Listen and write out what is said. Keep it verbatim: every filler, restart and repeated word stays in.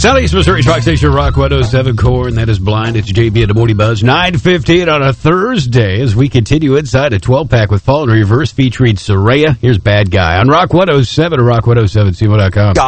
Southeast Missouri's rock station, Rock one oh seven Core, and that is Blind. It's J B at the Morning Buzz. nine fifteen on a Thursday as we continue inside a twelve-pack with Fall in Reverse featuring Soraya. Here's Bad Guy on Rock one oh seven or rock one oh seven C M O dot com.